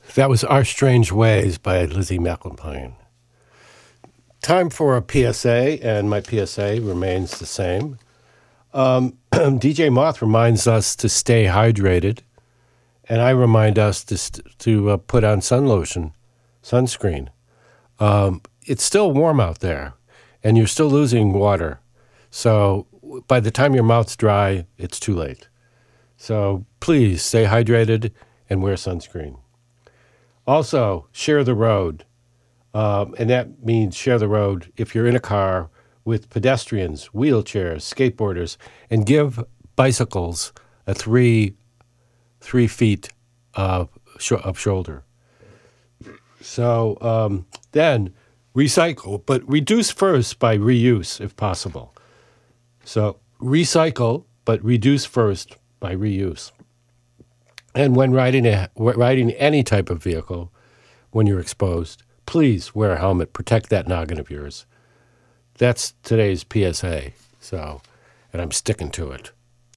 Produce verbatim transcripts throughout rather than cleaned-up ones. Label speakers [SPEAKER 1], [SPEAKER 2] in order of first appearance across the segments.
[SPEAKER 1] That was Our Strange Ways by Lizzie McAlpine. Time for a P S A, and my P S A remains the same. Um, D J Moth reminds us to stay hydrated, and I remind us to, st- to uh, put on sun lotion, sunscreen. Um, it's still warm out there, and you're still losing water. So by the time your mouth's dry, it's too late. So please stay hydrated and wear sunscreen. Also, share the road. Um, and that means share the road if you're in a car with pedestrians, wheelchairs, skateboarders, and give bicycles a three three feet uh, sh- of shoulder. So um, then recycle, but reduce first by reuse if possible. So recycle, but reduce first by reuse. And when riding a, riding any type of vehicle, when you're exposed, please wear a helmet. Protect that noggin of yours. That's today's P S A. So, and I'm sticking to it.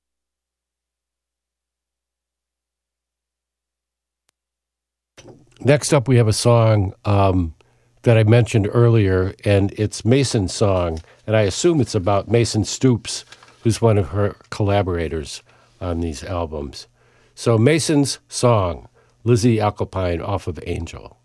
[SPEAKER 1] Next up, we have a song um, that I mentioned earlier, and it's Mason's song, and I assume it's about Mason Stoops, who's one of her collaborators on these albums. So Mason's song, Lizzie McAlpine off of Angel.